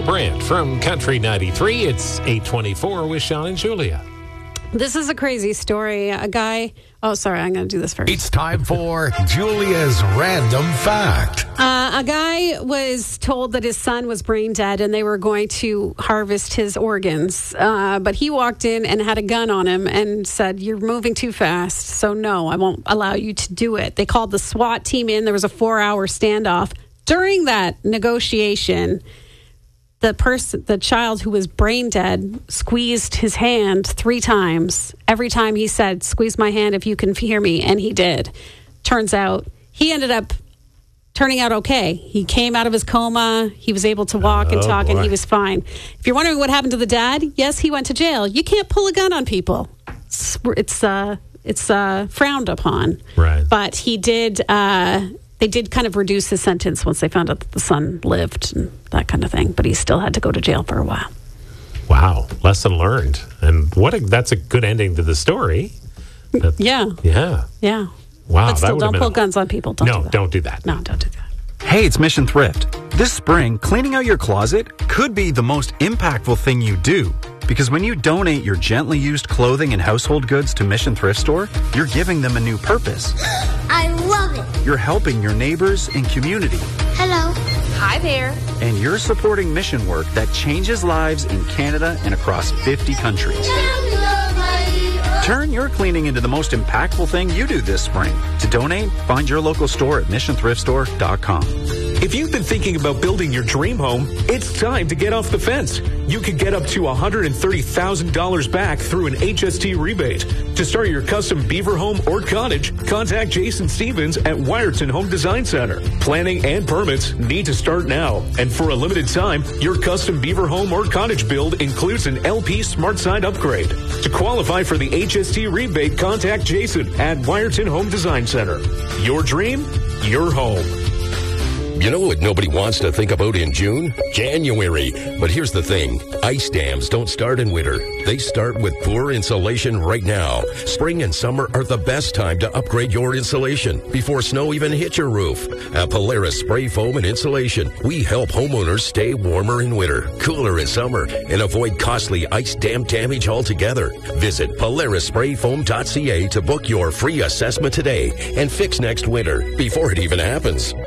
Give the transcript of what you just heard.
Brandt from Country 93. It's 8:24 with Sean and Julia. This is a crazy story. A guy... Oh, sorry, I'm going to do this first. It's time for Julia's Random Fact. A guy was told that his son was brain dead and they were going to harvest his organs. But he walked in and had a gun on him and said, "You're moving too fast, so no, I won't allow you to do it." They called the SWAT team in. There was a 4-hour standoff. During that negotiation, the child who was brain dead squeezed his hand 3 times. Every time he said, "Squeeze my hand if you can hear me," and he did. Turns out he ended up turning out okay. He came out of his coma. He was able to walk and talk, and he was fine. If you're wondering what happened to the dad, yes, he went to jail. You can't pull a gun on people. It's frowned upon. Right. But he did... They did kind of reduce his sentence once they found out that the son lived and that kind of thing. But he still had to go to jail for a while. Wow. Lesson learned. And that's a good ending to the story. Yeah. Wow. But still, don't pull guns on people. Don't do that. No, don't do that. Hey, it's Mission Thrift. This spring, cleaning out your closet could be the most impactful thing you do. Because when you donate your gently used clothing and household goods to Mission Thrift Store, you're giving them a new purpose. I love it. You're helping your neighbors and community. Hello. Hi there. And you're supporting mission work that changes lives in Canada and across 50 countries. Turn your cleaning into the most impactful thing you do this spring. To donate, find your local store at missionthriftstore.com. If you've been thinking about building your dream home, it's time to get off the fence. You could get up to $130,000 back through an HST rebate. To start your custom beaver home or cottage, contact Jason Stevens at Wyerton Home Design Center. Planning and permits need to start now. And for a limited time, your custom beaver home or cottage build includes an LP Smart Side upgrade. To qualify for the HST rebate, contact Jason at Wyerton Home Design Center. Your dream, your home. You know what nobody wants to think about in June? January. But here's the thing. Ice dams don't start in winter. They start with poor insulation right now. Spring and summer are the best time to upgrade your insulation before snow even hits your roof. At Polaris Spray Foam and Insulation, we help homeowners stay warmer in winter, cooler in summer, and avoid costly ice dam damage altogether. Visit PolarisSprayFoam.ca to book your free assessment today and fix next winter before it even happens.